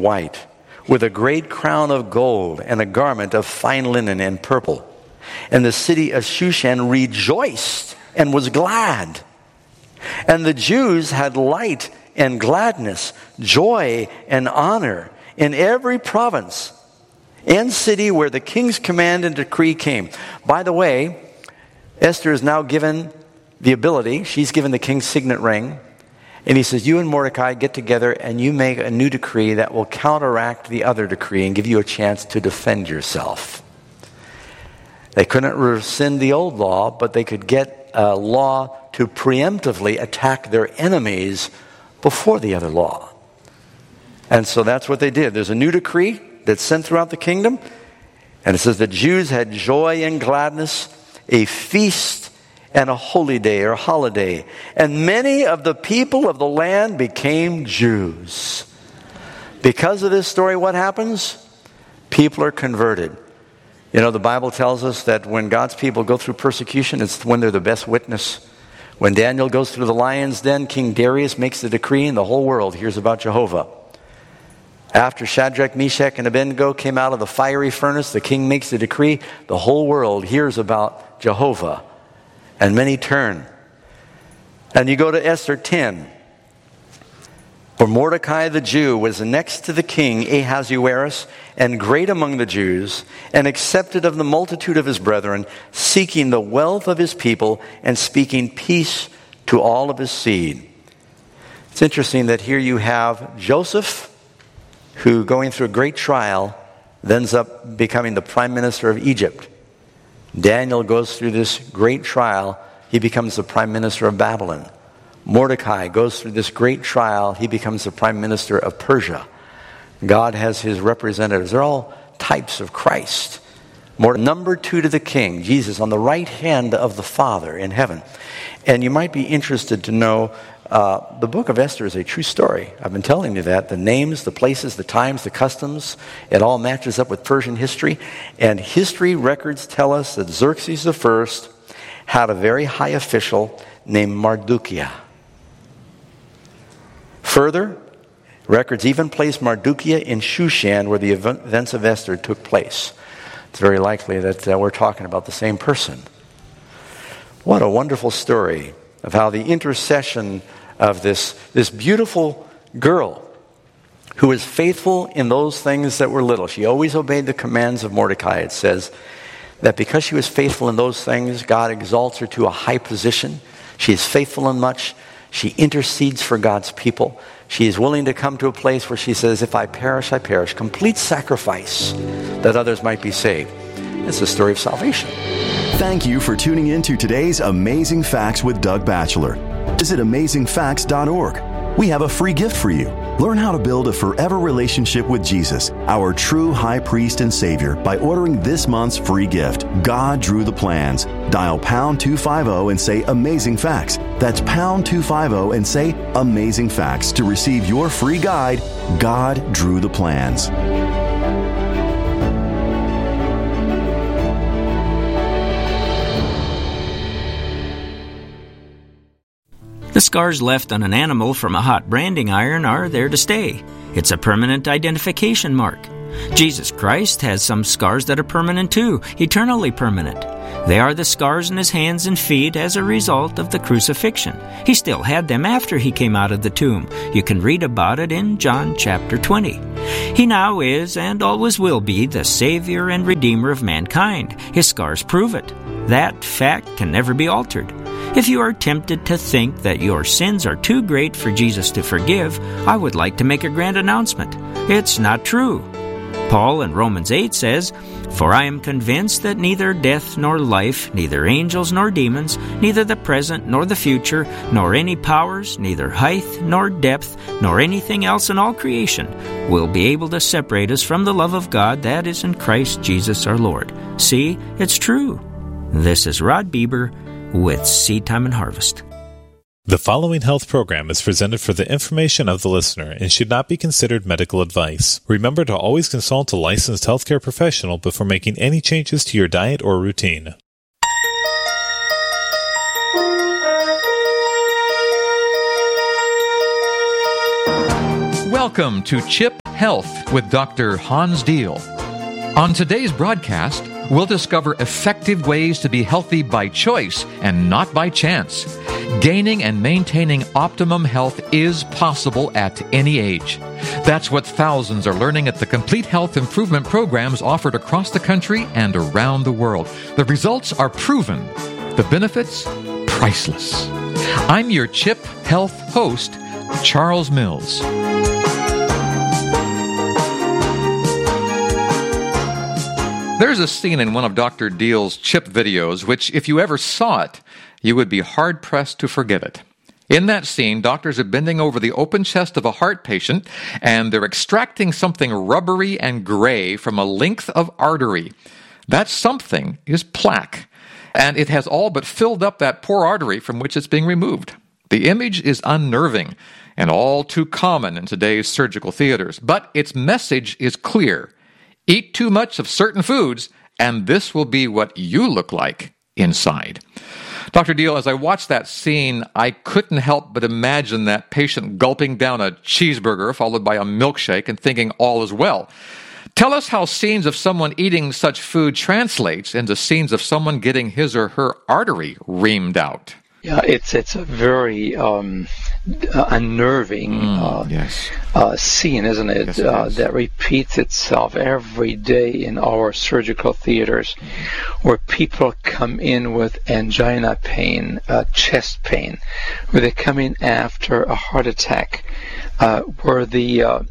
white, with a great crown of gold and a garment of fine linen and purple. And the city of Shushan rejoiced and was glad. And the Jews had light and gladness, joy and honor in every province and city where the king's command and decree came. By the way, Esther is now given the ability, she's given the king's signet ring, and he says, you and Mordecai get together and you make a new decree that will counteract the other decree and give you a chance to defend yourself. They couldn't rescind the old law, but they could get a law to preemptively attack their enemies before the other law. And so that's what they did. There's a new decree that's sent throughout the kingdom, and it says the Jews had joy and gladness, a feast and a holy day or holiday. And many of the people of the land became Jews. Because of this story, what happens? People are converted. You know, the Bible tells us that when God's people go through persecution, it's when they're the best witness. When Daniel goes through the lion's den, King Darius makes the decree and the whole world hears about Jehovah. After Shadrach, Meshach, and Abednego came out of the fiery furnace, the king makes the decree, the whole world hears about Jehovah. And many turn. And you go to Esther 10. For Mordecai the Jew was next to the king Ahasuerus, and great among the Jews, and accepted of the multitude of his brethren, seeking the wealth of his people, and speaking peace to all of his seed. It's interesting that here you have Joseph, who going through a great trial, ends up becoming the prime minister of Egypt. Daniel goes through this great trial. He becomes the prime minister of Babylon. Mordecai goes through this great trial. He becomes the prime minister of Persia. God has his representatives. They're all types of Christ. Number 2 to the king, Jesus, on the right hand of the Father in heaven. And you might be interested to know the book of Esther is a true story. I've been telling you that. The names, the places, the times, the customs, it all matches up with Persian history. And history records tell us that Xerxes I had a very high official named Mardukia. Further, records even place Mardukia in Shushan, where the events of Esther took place. It's very likely that we're talking about the same person. What a wonderful story of how the intercession of this beautiful girl who was faithful in those things that were little. She always obeyed the commands of Mordecai. It says that because she was faithful in those things, God exalts her to a high position. She is faithful in much. She intercedes for God's people. She is willing to come to a place where she says, if I perish, I perish. Complete sacrifice that others might be saved. It's the story of salvation. Thank you for tuning in to today's Amazing Facts with Doug Batchelor. Visit AmazingFacts.org. We have a free gift for you. Learn how to build a forever relationship with Jesus, our true high priest and Savior, by ordering this month's free gift, God Drew the Plans. Dial pound 250 and say Amazing Facts. That's pound 250 and say Amazing Facts to receive your free guide, God Drew the Plans. The scars left on an animal from a hot branding iron are there to stay. It's a permanent identification mark. Jesus Christ has some scars that are permanent too, eternally permanent. They are the scars in his hands and feet as a result of the crucifixion. He still had them after he came out of the tomb. You can read about it in John chapter 20. He now is and always will be the Savior and Redeemer of mankind. His scars prove it. That fact can never be altered. If you are tempted to think that your sins are too great for Jesus to forgive, I would like to make a grand announcement. It's not true. Paul in Romans 8 says, For I am convinced that neither death nor life, neither angels nor demons, neither the present nor the future, nor any powers, neither height nor depth, nor anything else in all creation, will be able to separate us from the love of God that is in Christ Jesus our Lord. See, it's true. This is Rod Bieber with Seed Time and Harvest. The following health program is presented for the information of the listener and should not be considered medical advice. Remember to always consult a licensed healthcare professional before making any changes to your diet or routine. Welcome to CHIP Health with Dr. Hans Diehl. On today's broadcast, we'll discover effective ways to be healthy by choice and not by chance. Gaining and maintaining optimum health is possible at any age. That's what thousands are learning at the Complete Health Improvement programs offered across the country and around the world. The results are proven. The benefits, priceless. I'm your CHIP Health host, Charles Mills. There's a scene in one of Dr. Diehl's CHIP videos, which, if you ever saw it, you would be hard-pressed to forget it. In that scene, doctors are bending over the open chest of a heart patient, and they're extracting something rubbery and gray from a length of artery. That something is plaque, and it has all but filled up that poor artery from which it's being removed. The image is unnerving and all too common in today's surgical theaters, but its message is clear. Eat too much of certain foods, and this will be what you look like inside. Dr. Diehl, as I watched that scene, I couldn't help but imagine that patient gulping down a cheeseburger followed by a milkshake and thinking all is well. Tell us how scenes of someone eating such food translates into scenes of someone getting his or her artery reamed out. Yeah, it's a very unnerving scene, isn't it? Yes, it is. That repeats itself every day in our surgical theaters, where people come in with angina pain, chest pain, where they come in after a heart attack, where the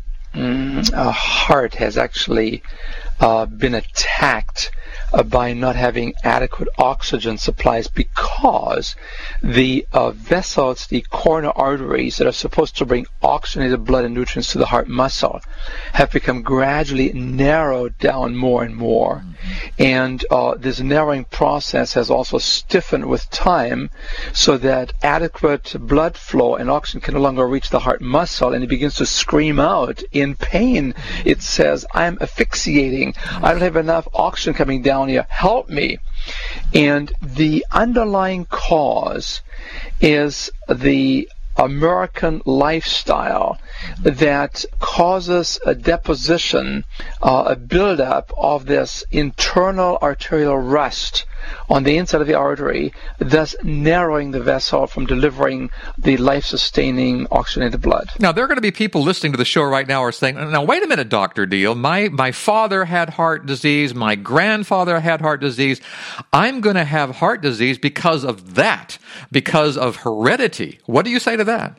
heart has actually been attacked by not having adequate oxygen supplies because the vessels, the coronary arteries that are supposed to bring oxygenated blood and nutrients to the heart muscle have become gradually narrowed down more and more. And this narrowing process has also stiffened with time so that adequate blood flow and oxygen can no longer reach the heart muscle, and it begins to scream out in pain. It says, I'm asphyxiating. I don't have enough oxygen coming down here. Help me. And the underlying cause is the American lifestyle that causes a deposition, a buildup of this internal arterial rust on the inside of the artery, thus narrowing the vessel from delivering the life-sustaining oxygenated blood. Now, there are going to be people listening to the show right now are saying, now, wait a minute, Dr. Diehl. My father had heart disease. My grandfather had heart disease. I'm going to have heart disease because of that, because of heredity. What do you say to that?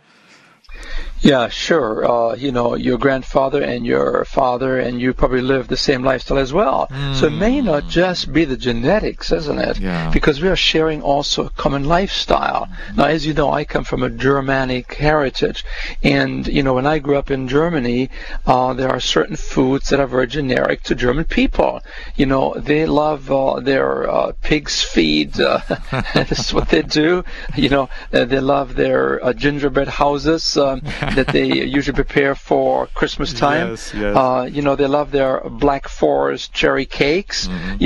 Yeah, sure. Your grandfather and your father and you probably live the same lifestyle as well. So it may not just be the genetics, isn't it? Yeah. Because we are sharing also a common lifestyle. Now, as you know, I come from a Germanic heritage. And, when I grew up in Germany, there are certain foods that are very generic to German people. They love their pig's feet. That's what they do. They love their gingerbread houses. That they usually prepare for Christmas time. Yes. They love their Black Forest cherry cakes.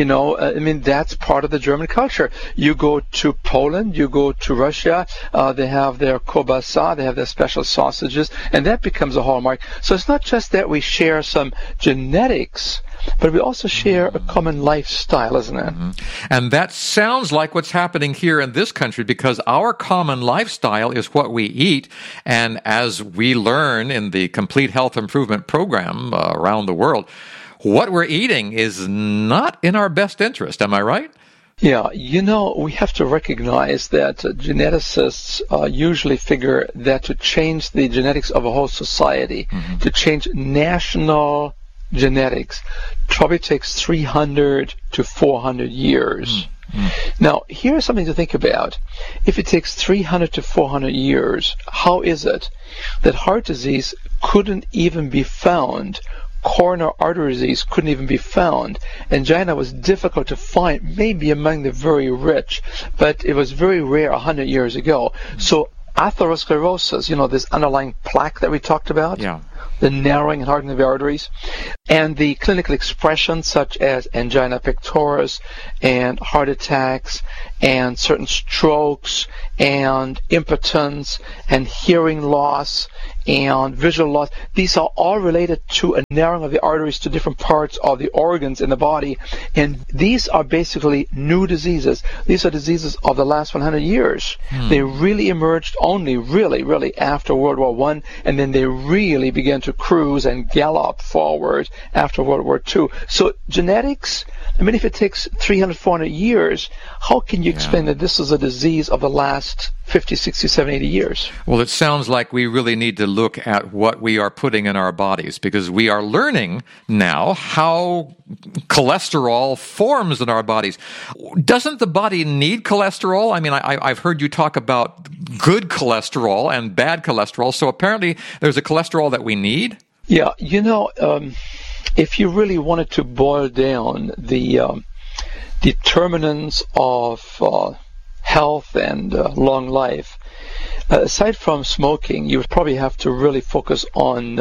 That's part of the German culture. You go to Poland, you go to Russia, they have their kielbasa, they have their special sausages, and that becomes a hallmark. So it's not just that we share some genetics, but we also share a common lifestyle, isn't it? And that sounds like what's happening here in this country, because our common lifestyle is what we eat. And as we learn in the Complete Health Improvement program around the world, what we're eating is not in our best interest. Am I right? Yeah, we have to recognize that geneticists usually figure that to change the genetics of a whole society, to change national genetics, probably takes 300 to 400 years. Now, here's something to think about. If it takes 300 to 400 years, how is it that heart disease couldn't even be found? Coronary artery disease couldn't even be found. Angina was difficult to find, maybe among the very rich, but it was very rare 100 years ago. So atherosclerosis, this underlying plaque that we talked about, the narrowing and hardening of the arteries, and the clinical expressions such as angina pectoris and heart attacks and certain strokes and impotence and hearing loss and visual loss. These are all related to a narrowing of the arteries to different parts of the organs in the body. And these are basically new diseases. These are diseases of the last 100 years. They really emerged only really after World War I, and then they really began to cruise and gallop forward after World War II. So genetics, I mean, if it takes 300, 400 years, how can you explain that this is a disease of the last 50, 60, 70, 80 years? Well, it sounds like we really need to look at what we are putting in our bodies, because we are learning now how cholesterol forms in our bodies. Doesn't the body need cholesterol? I mean, I've heard you talk about good cholesterol and bad cholesterol, so apparently there's a cholesterol that we need? Yeah, if you really wanted to boil down the determinants of health and long life, aside from smoking, you would probably have to really focus on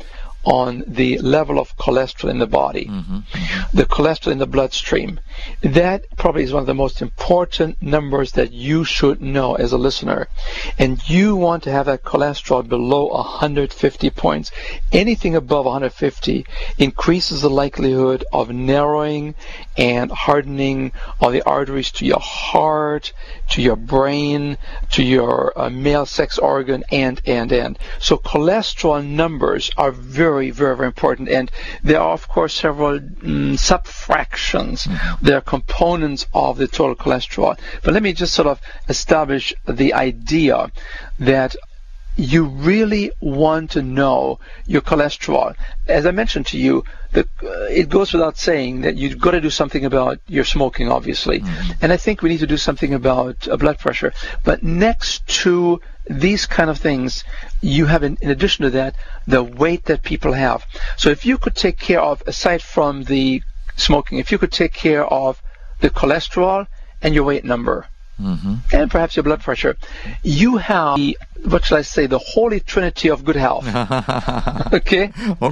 the level of cholesterol in the body, the cholesterol in the bloodstream. That probably is one of the most important numbers that you should know as a listener. And you want to have that cholesterol below 150 points. Anything above 150 increases the likelihood of narrowing and hardening of the arteries to your heart, to your brain, to your male sex organ, and. So cholesterol numbers are very, very, very important. And there are, of course, several sub-fractions. There are components of the total cholesterol. But let me just sort of establish the idea that you really want to know your cholesterol. As I mentioned to you, it goes without saying that you've got to do something about your smoking, obviously. And I think we need to do something about blood pressure. But next to these kind of things, you have, in addition to that, the weight that people have. So if you could take care of, aside from the smoking, if you could take care of the cholesterol and your weight number, and perhaps your blood pressure, you have, what shall I say, the holy trinity of good health. Okay?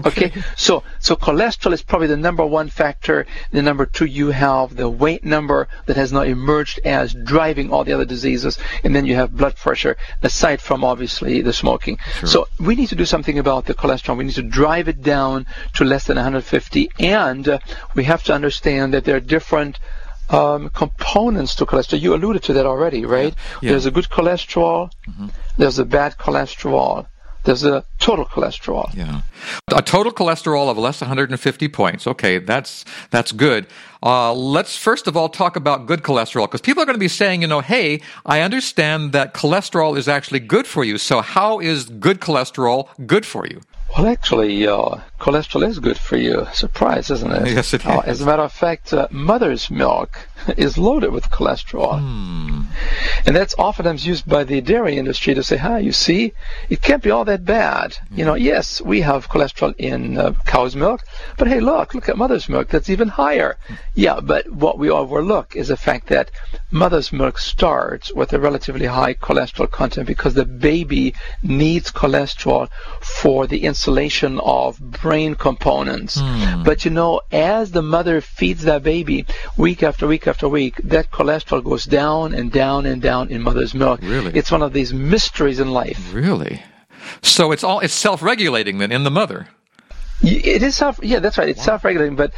So cholesterol is probably the number one factor. The number two, you have the weight number that has now emerged as driving all the other diseases. And then you have blood pressure, aside from, obviously, the smoking. Sure. So we need to do something about the cholesterol. We need to drive it down to less than 150. And we have to understand that there are different components to cholesterol. You alluded to that already, right? Yeah. There's a good cholesterol, there's a bad cholesterol, there's a total cholesterol. Yeah. A total cholesterol of less than 150 points. Okay, that's good. Let's first of all talk about good cholesterol, because people are going to be saying, hey, I understand that cholesterol is actually good for you. So how is good cholesterol good for you? Well, actually, cholesterol is good for you. Surprise, isn't it? Yes, it is. As a matter of fact, mother's milk is loaded with cholesterol. And that's oftentimes used by the dairy industry to say, you see, it can't be all that bad. Yes, we have cholesterol in cow's milk, but hey, look at mother's milk. That's even higher. Yeah, but what we overlook is the fact that mother's milk starts with a relatively high cholesterol content because the baby needs cholesterol for the insulation of brain components. But as the mother feeds that baby week after week after week, that cholesterol goes down and down and down in mother's milk. Really? It's one of these mysteries in life. Really? So it's self-regulating then in the mother. It is that's right. It's self-regulating, but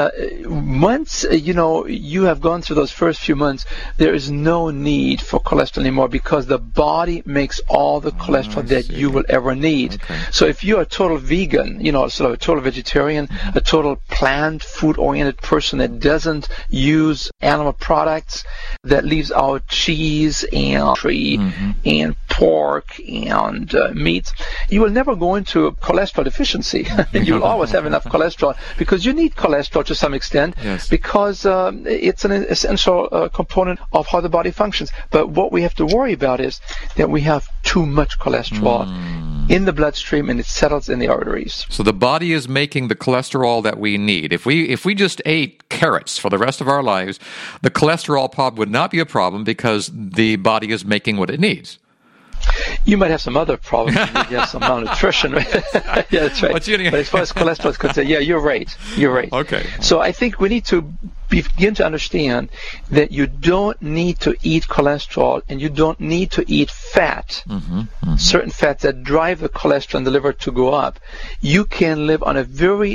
once you have gone through those first few months, there is no need for cholesterol anymore because the body makes all the cholesterol that you will ever need. Okay. So if you're a total vegan, sort of a total vegetarian, a total plant food-oriented person that doesn't use animal products, that leaves out cheese and and pork and meats, you will never go into cholesterol deficiency. You'll always have enough cholesterol because you need cholesterol to some extent because it's an essential component of how the body functions. But what we have to worry about is that we have too much cholesterol in the bloodstream and it settles in the arteries. So the body is making the cholesterol that we need. If we just ate carrots for the rest of our lives, the cholesterol problem would not be a problem because the body is making what it needs. You might have some other problems. You have some malnutrition. Yeah, that's right. But as far as cholesterol is concerned, you're right. Okay. So I think we need to begin to understand that you don't need to eat cholesterol and you don't need to eat fat, certain fats that drive the cholesterol in the liver to go up, you can live on a very